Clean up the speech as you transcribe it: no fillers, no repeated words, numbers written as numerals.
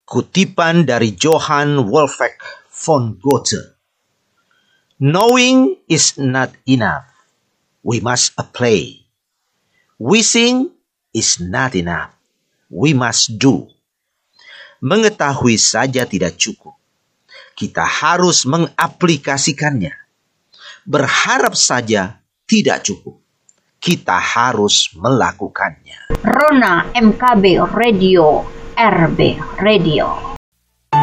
Kutipan dari Johann Wolfgang von Goethe. Knowing is not enough. We must apply. Wishing is not enough. We must do. Mengetahui saja tidak cukup. Kita harus mengaplikasikannya. Berharap saja tidak cukup. Kita harus melakukannya. Rona MKB Radio, RB Radio.